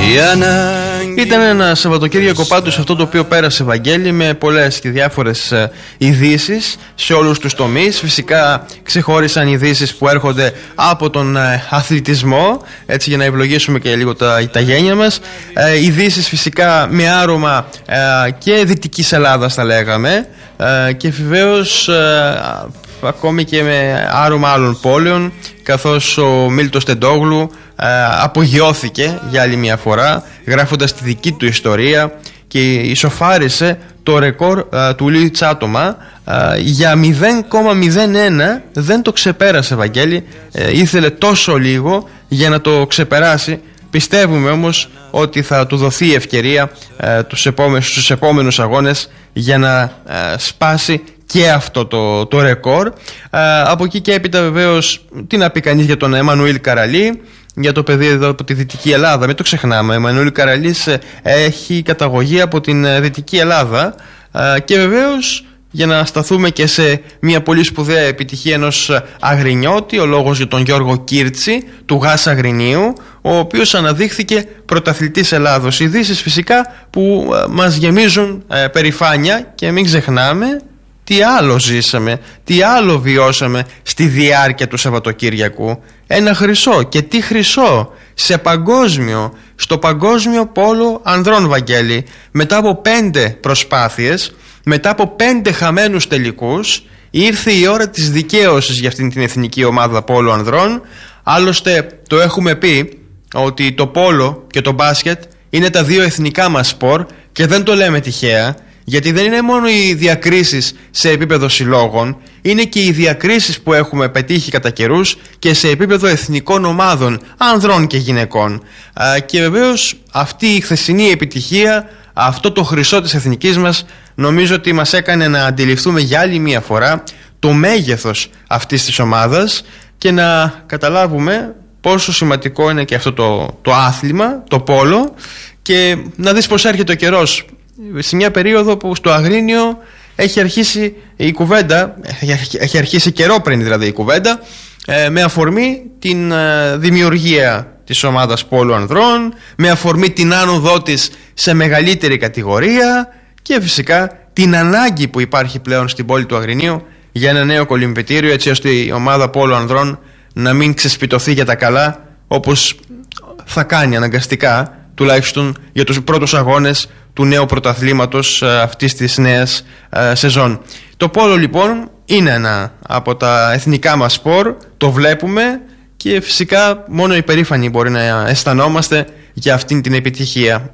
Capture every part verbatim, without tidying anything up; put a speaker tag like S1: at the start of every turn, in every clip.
S1: Ήταν ένα Σαββατοκύριακο πάντως αυτό το οποίο πέρασε, Βαγγέλη, με πολλές και διάφορες ειδήσεις σε όλους τους τομείς. Φυσικά ξεχώρισαν ειδήσεις που έρχονται από τον αθλητισμό, έτσι για να ευλογήσουμε και λίγο τα, τα γένια μας. ε, Ειδήσεις φυσικά με άρωμα ε, και Δυτικής Ελλάδας θα λέγαμε, ε, και βεβαίως ε, ακόμη και με άρωμα άλλων πόλεων, καθώς ο Μίλτος Τεντόγλου ε, απογειώθηκε για άλλη μια φορά, γράφοντας τη δική του ιστορία και ισοφάρισε το ρεκόρ ε, του Λί Τσάτομα ε, για μηδέν κόμμα μηδέν ένα. Δεν το ξεπέρασε, Βαγγέλη, ε, ήθελε τόσο λίγο για να το ξεπεράσει. Πιστεύουμε όμως ότι θα του δοθεί η ευκαιρία ε, τους επόμενους, στους επόμενους αγώνες για να ε, σπάσει και αυτό το, το ρεκόρ. ε, Από εκεί και έπειτα βεβαίως τι να πει κανείς για τον Εμμανουήλ Καραλή, για το παιδί εδώ από τη Δυτική Ελλάδα. Μην το ξεχνάμε, ο Εμμανουήλ Καραλής ε, έχει καταγωγή από την ε, Δυτική Ελλάδα, ε, και βεβαίως για να σταθούμε και σε μια πολύ σπουδαία επιτυχία ενός Αγρινιώτη, ο λόγος για τον Γιώργο Κίρτσι του ΓΑΣ Αγρινίου, ο οποίος αναδείχθηκε πρωταθλητής Ελλάδος. Ειδήσεις φυσικά που ε, μας γεμίζουν ε, περηφάνεια, και μην ξεχνάμε τι άλλο ζήσαμε, τι άλλο βιώσαμε στη διάρκεια του Σαββατοκύριακου. Ένα χρυσό, και τι χρυσό, σε παγκόσμιο, στο παγκόσμιο πόλο ανδρών, Βαγγέλη. Μετά από πέντε προσπάθειες, μετά από πέντε χαμένους τελικούς, ήρθε η ώρα της δικαίωσης για αυτήν την εθνική ομάδα πόλο ανδρών. Άλλωστε το έχουμε πει ότι το πόλο και το μπάσκετ είναι τα δύο εθνικά μας σπορ, και δεν το λέμε τυχαία, γιατί δεν είναι μόνο οι διακρίσεις σε επίπεδο συλλόγων, είναι και οι διακρίσεις που έχουμε πετύχει κατά καιρούς και σε επίπεδο εθνικών ομάδων, ανδρών και γυναικών. Και βεβαίως αυτή η χθεσινή επιτυχία, αυτό το χρυσό της εθνικής μας, νομίζω ότι μας έκανε να αντιληφθούμε για άλλη μία φορά το μέγεθος αυτής της ομάδας και να καταλάβουμε πόσο σημαντικό είναι και αυτό το, το άθλημα, το πόλο, και να δεις πως έρχεται ο καιρός. Σε μια περίοδο που στο Αγρίνιο έχει αρχίσει η κουβέντα, έχει αρχίσει καιρό πριν δηλαδή η κουβέντα, ε, με αφορμή την ε, δημιουργία της ομάδας πόλου ανδρών, με αφορμή την άνοδό της σε μεγαλύτερη κατηγορία, και φυσικά την ανάγκη που υπάρχει πλέον στην πόλη του Αγρινίου για ένα νέο κολυμβητήριο, έτσι ώστε η ομάδα πόλου ανδρών να μην ξεσπιτωθεί για τα καλά, όπως θα κάνει αναγκαστικά, τουλάχιστον για τους πρώτους αγώνες του νέου πρωταθλήματος αυτής της νέας σεζόν. Το πόλο λοιπόν είναι ένα από τα εθνικά μας σπορ, το βλέπουμε, και φυσικά μόνο οι περήφανοι μπορεί να αισθανόμαστε για αυτήν την επιτυχία.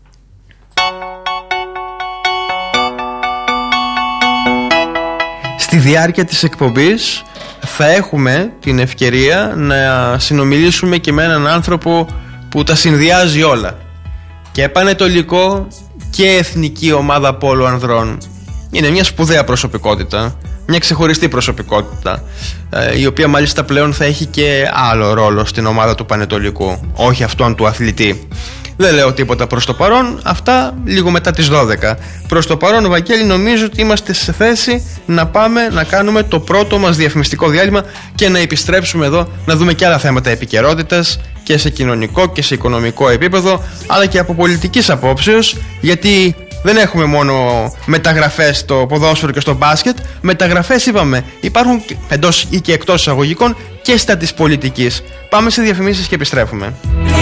S1: Στη διάρκεια της εκπομπής θα έχουμε την ευκαιρία να συνομιλήσουμε και με έναν άνθρωπο που τα συνδυάζει όλα, και πανετολικό και εθνική ομάδα πόλου ανδρών. Είναι μια σπουδαία προσωπικότητα, μια ξεχωριστή προσωπικότητα, η οποία μάλιστα πλέον θα έχει και άλλο ρόλο στην ομάδα του Πανετολικού, όχι αυτόν του αθλητή. Δεν λέω τίποτα προς το παρόν, αυτά λίγο μετά τις δώδεκα. Προς το παρόν, Βαγγέλη, νομίζω ότι είμαστε σε θέση να πάμε να κάνουμε το πρώτο μας διαφημιστικό διάλειμμα και να επιστρέψουμε εδώ να δούμε και άλλα θέματα επικαιρότητας και σε κοινωνικό και σε οικονομικό επίπεδο, αλλά και από πολιτικής απόψεως, γιατί δεν έχουμε μόνο μεταγραφές στο ποδόσφαιρο και στο μπάσκετ. Μεταγραφές, είπαμε, υπάρχουν εντός ή και εκτός εισαγωγικών και στα της πολιτικής. Πάμε σε διαφημίσεις και επιστρέφουμε.